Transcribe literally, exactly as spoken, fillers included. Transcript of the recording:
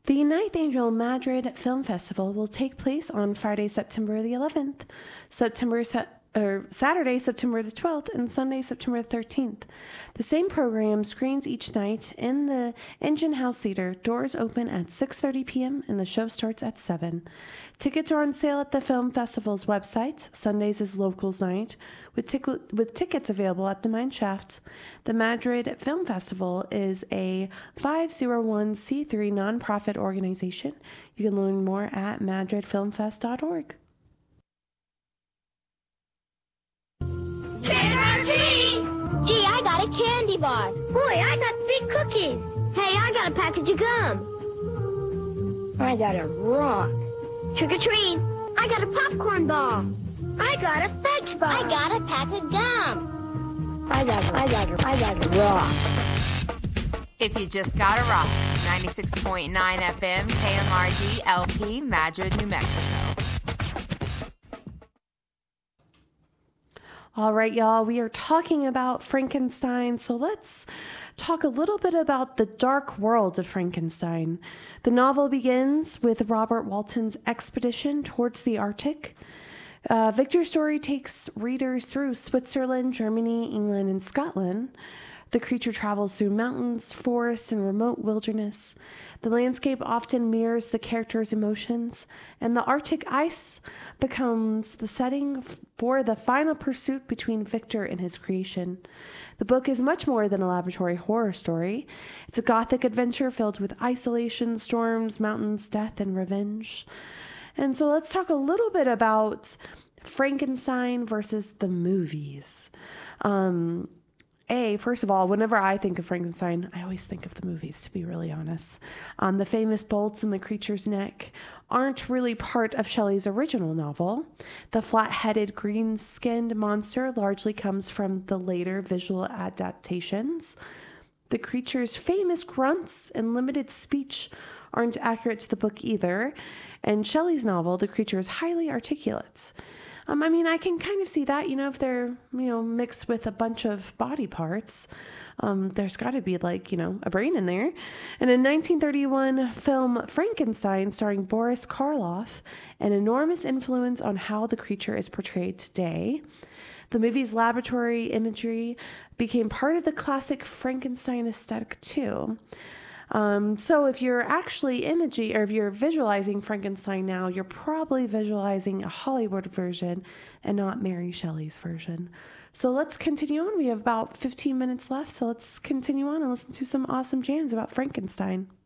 The Ninth Annual Madrid Film Festival will take place on Friday, September the eleventh, September se- or Saturday, September the twelfth, and Sunday, September the thirteenth. The same program screens each night in the Engine House Theater. Doors open at six thirty p.m. and the show starts at seven. Tickets are on sale at the film festival's website. Sundays is Locals Night, with, tic- with tickets available at the Mine Shaft. The Madrid Film Festival is a five oh one c three nonprofit organization. You can learn more at madrid film fest dot org. Trick or treat! Gee, I got a candy bar. Boy, I got big cookies. Hey, I got a package of gum. I got a rock. Trick or treat! I got a popcorn ball. I got a fudge bar. I got a pack of gum. I got a, I got a, I got a rock. If you just got a rock, ninety-six point nine F M, K M R D L P, Madrid, New Mexico. All right, y'all, we are talking about Frankenstein, so let's talk a little bit about the dark world of Frankenstein. The novel begins with Robert Walton's expedition towards the Arctic. Uh, Victor's story takes readers through Switzerland, Germany, England, and Scotland. The creature travels through mountains, forests, and remote wilderness. The landscape often mirrors the character's emotions, and the Arctic ice becomes the setting for the final pursuit between Victor and his creation. The book is much more than a laboratory horror story. It's a gothic adventure filled with isolation, storms, mountains, death, and revenge. And so let's talk a little bit about Frankenstein versus the movies. Um... A, first of all, whenever I think of Frankenstein, I always think of the movies, to be really honest. Um, the famous bolts in the creature's neck aren't really part of Shelley's original novel. The flat-headed, green-skinned monster largely comes from the later visual adaptations. The creature's famous grunts and limited speech aren't accurate to the book either. In Shelley's novel, the creature is highly articulate. Um, I mean, I can kind of see that, you know, if they're, you know, mixed with a bunch of body parts, um, there's got to be like, you know, a brain in there. And in nineteen thirty-one film Frankenstein, starring Boris Karloff, an enormous influence on how the creature is portrayed today. The movie's laboratory imagery became part of the classic Frankenstein aesthetic too. Um, so if you're actually imaging, or if you're visualizing Frankenstein now, you're probably visualizing a Hollywood version and not Mary Shelley's version. So let's continue on. We have about fifteen minutes left, so let's continue on and listen to some awesome jams about Frankenstein.